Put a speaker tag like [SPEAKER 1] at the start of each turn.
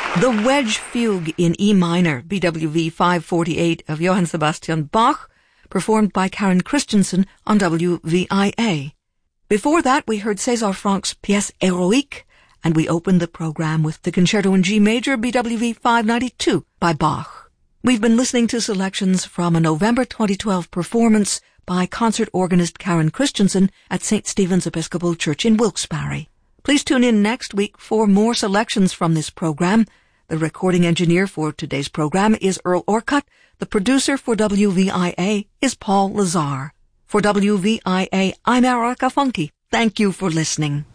[SPEAKER 1] The Wedge Fugue in E minor, BWV 548 of Johann Sebastian Bach, performed by Karen Christensen on WVIA. Before that, we heard César Franck's Pièce Héroïque, and we opened the program with the Concerto in G major, BWV 592 by Bach. We've been listening to selections from a November 2012 performance by concert organist Karen Christensen at St. Stephen's Episcopal Church in Wilkes-Barre. Please tune in next week for more selections from this program. The recording engineer for today's program is Earl Orcutt. The producer for WVIA is Paul Lazar. For WVIA, I'm Erica Funke. Thank you for listening.